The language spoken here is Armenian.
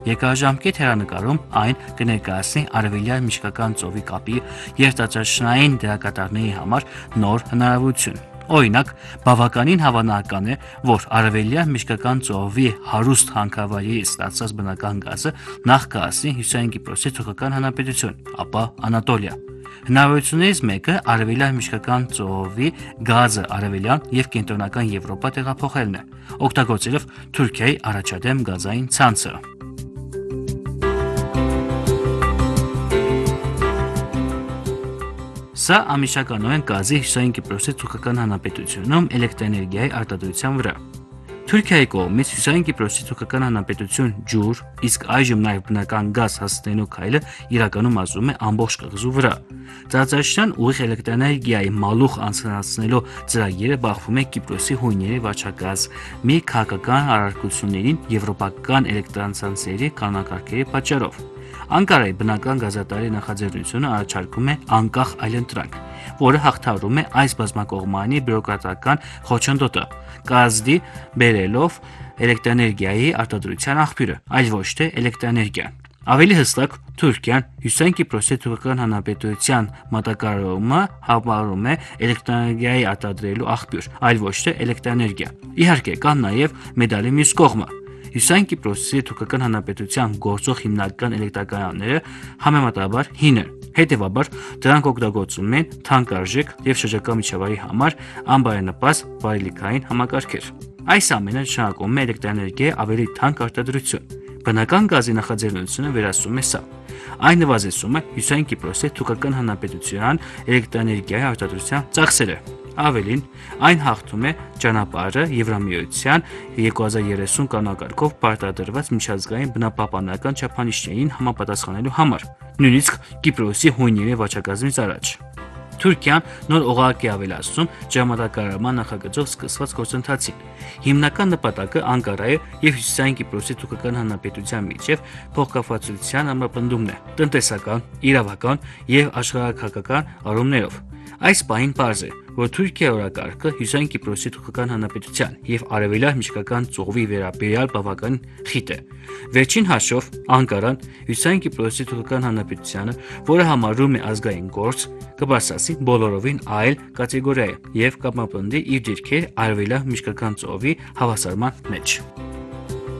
Երկարաժամկետ հեռանկարում այն կներկայացնի արևելյան միջկական ծովի կապի և տաճարշնային դերակատարների համար նոր հնարավորություն։ Օրինակ, բավականին հավանական է, որ արևելյան միջկական ծովի հարուստ հանքավայրերից ստացված բնական գազը նախ կհասնի հյուսիսային Կիպրոսի թուրքական հանրապետություն, ապա Անատոլիա։ Հնարավորություններից մեկը արևելյան միջկական ծովի գազը արևելյան և կենտրոնական Եվրոպա տեղափոխելն է, օգտագործելով Թուրքիայի առաջադեմ գազային ցանցը։ Սա ամիսականորեն գազի հյուսիսային Կիպրոսի թուրքական հանրապետությունում էլեկտրաէներգիայի արտադրության վրա։ Թուրքիայի կողմից հյուսիսային Կիպրոսի թուրքական հանրապետություն ջուր, իսկ այժմ նաև բնական գազ հասցնելու քայլը իրականում ազդում է ամբողջ կղզու վրա։ Տարածաշրջան ուղիղ էլեկտրաէներգիայի մալուխ անցկացնելու ծրագիրը բախվում է Կիպրոսի հույների վաճառակազմի քաղաքական առարկություններին եվրոպական էլեկտրացանցերի կանոնակարգերի պատճառով։ Անկարայի բնական գազատարի նախաձեռնությունը առաջարկում է անկախ այլընտրանք, որը հաղթահարում է այս բազմակողմանի բյուրոկրատական խոչընդոտը, կազդի բերելով էլեկտրաէներգիայի արտադրության աղբյուրը, այլ ոչ թե էլեկտրաէներգիան։ Ավելի հստակ, Թուրքիան հյուսիսային Կիպրոսի թուրքական հանրապետության մատակարարումը համարում է էլեկտրաէներգիայի արտադրելու աղբյուր, այլ ոչ թե էլեկտրաէներգիա։ Իհարկե, կան նաև մեդալի մյուս կողմը։ Հյուսիսային Կիպրոսի թուրքական հանրապետության գործող հիմնական էլեկտրակայանները համեմատաբար հին են, հետևաբար դրանք օգտագործում են թանկարժեք և շրջակա միջավայրի համար անբարենպաստ վարելիքային համակարգեր։ Այս ամենը նշանակում է էլեկտրաէներգիայի ավելի թանկ արտադրություն։ Բնական գազի նախաձեռնությունը վերահսկում է սա։ Այն նվազեցնում է հյուսիսային Կիպրոսի թուրքական հանրապետության էլեկտրաէներգիայի արտադրության ծախսերը։ Ավելին, այն հաղթում է ճանապարհը Եվրամիության 2030 կանոնակարգով պարտադրված միջազգային բնապահպանական չափանիշներին համապատասխանելու համար, նույնիսկ Կիպրոսի հույների վաճառակազմից առաջ։ Թուրքիան նոր օղակ է ավելացնում ջրամատակարարման նախագծով սկսված գործընթացին։ Հիմնական նպատակը Անկարայի և հյուսիսային Կիպրոսի թուրքական հանրապետության միջև փոխկապվածության ամրապնդումն է՝ տնտեսական, իրավական և աշխարհաքաղաքական առումներով։ Այս պահին պարզ է, որ Թուրքիայի օրակարգը հյուսիսային Կիպրոսի թուրքական հանրապետության և արևելյան միջկական ծովի վերաբերյալ բավականին խիտ է։ Վերջին հաշվով, Անկարան հյուսիսային Կիպրոսի թուրքական հանրապետությանը, որը համարվում է ազգային գործ, կբարձրացնի բոլորովին այլ կատեգորիա և կամապնդի իր դիրքերը արևելյան միջկական ծովի հավասարման մեջ։